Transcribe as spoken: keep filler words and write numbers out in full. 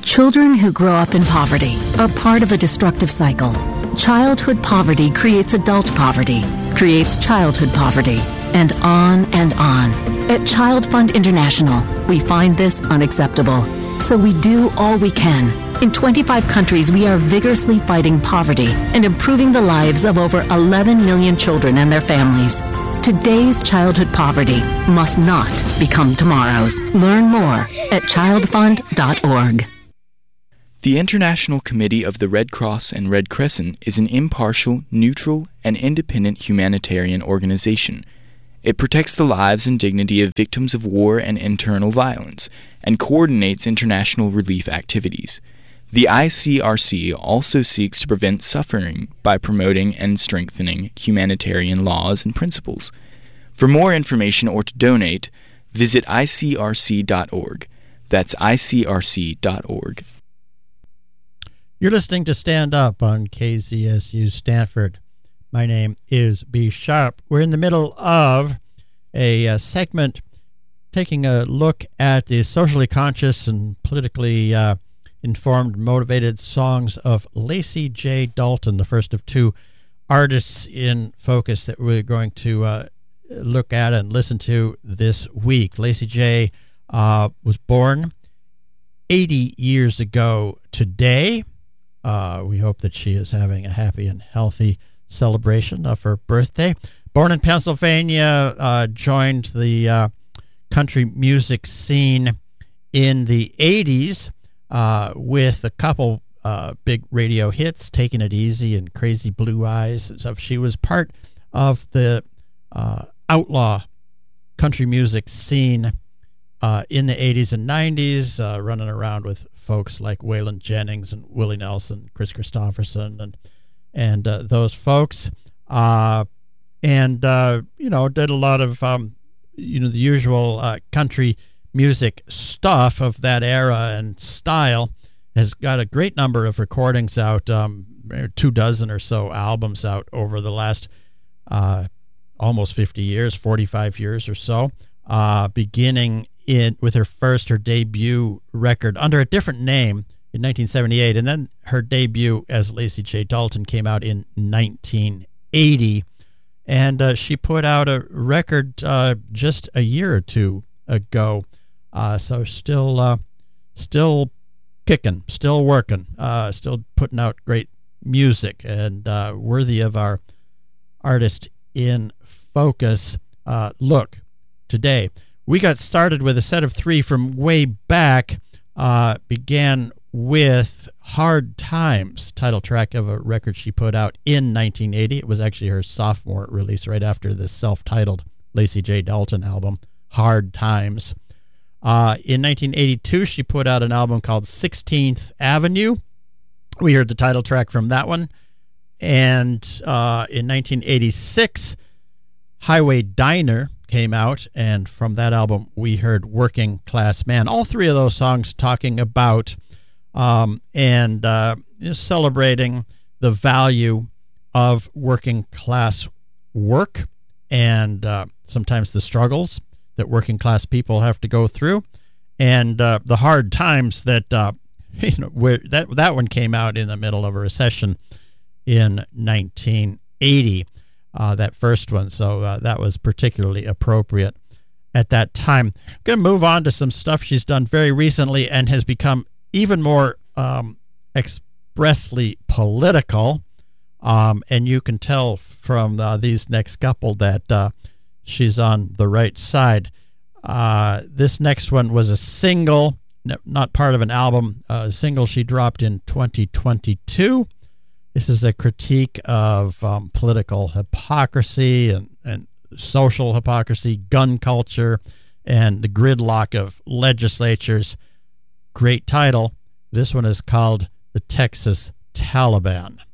Children who grow up in poverty are part of a destructive cycle. Childhood poverty creates adult poverty, creates childhood poverty, and on and on. At Child Fund International, we find this unacceptable. So we do all we can. In twenty-five countries, we are vigorously fighting poverty and improving the lives of over eleven million children and their families. Today's childhood poverty must not become tomorrow's. Learn more at child fund dot org. The International Committee of the Red Cross and Red Crescent is an impartial, neutral, and independent humanitarian organization. It protects the lives and dignity of victims of war and internal violence, and coordinates international relief activities. The I C R C also seeks to prevent suffering by promoting and strengthening humanitarian laws and principles. For more information or to donate, visit I C R C dot org. That's I C R C dot org. You're listening to Stand Up on K Z S U Stanford. My name is B. Sharp. We're in the middle of a, a segment taking a look at the socially conscious and politically uh, informed, motivated songs of Lacey J. Dalton, the first of two artists in focus that we're going to uh, look at and listen to this week. Lacey J. Uh, was born eighty years ago today. Uh, we hope that she is having a happy and healthy celebration of her birthday. Born in Pennsylvania, uh, joined the uh, country music scene in the eighties uh, with a couple uh, big radio hits, Taking It Easy and Crazy Blue Eyes. So she was part of the uh, outlaw country music scene uh, in the eighties and nineties, uh, running around with folks like Waylon Jennings and Willie Nelson, Chris Christopherson, and and uh, those folks, uh, and uh, you know, did a lot of um, you know the usual uh, country music stuff of that era and style. Has got a great number of recordings out, um, two dozen or so albums out over the last uh, almost fifty years, forty-five years or so, uh, beginning in with her first, her debut record under a different name in nineteen seventy-eight, and then her debut as Lacey J. Dalton came out in nineteen eighty, and uh, she put out a record uh, just a year or two ago, uh, so still uh, still kicking, still working, uh, still putting out great music, and uh, worthy of our artist in focus uh, look today. We got started with a set of three from way back, uh, began with Hard Times, title track of a record she put out in nineteen eighty. It was actually her sophomore release right after the self-titled Lacey J. Dalton album, Hard Times. Uh, in nineteen eighty-two, she put out an album called sixteenth Avenue. We heard the title track from that one. And uh, in nineteen eighty-six, Highway Diner came out, and from that album we heard Working Class Man. All three of those songs talking about um, and uh, celebrating the value of working class work and uh, sometimes the struggles that working class people have to go through, and uh, the hard times that uh, you know where that that one came out in the middle of a recession in nineteen eighty. Uh, that first one, so uh, that was particularly appropriate at that time. I'm going to move on to some stuff she's done very recently and has become even more um, expressly political, um, and you can tell from uh, these next couple that uh, she's on the right side. Uh, this next one was a single, not part of an album, uh, a single she dropped in twenty twenty-two. This is a critique of um, political hypocrisy and, and social hypocrisy, gun culture, and the gridlock of legislatures. Great title. This one is called The Texas Taliban.